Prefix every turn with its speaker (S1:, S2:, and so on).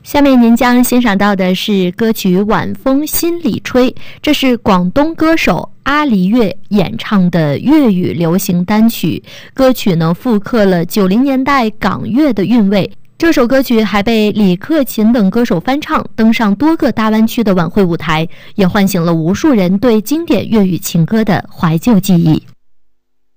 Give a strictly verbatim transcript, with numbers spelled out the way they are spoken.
S1: 下面您将欣赏到的是歌曲《晚风心里吹》，这是广东歌手阿黎月演唱的粤语流行单曲。歌曲呢复刻了九零年代港乐的韵味。这首歌曲还被李克勤等歌手翻唱，登上多个大湾区的晚会舞台，也唤醒了无数人对经典粤语情歌的怀旧记忆。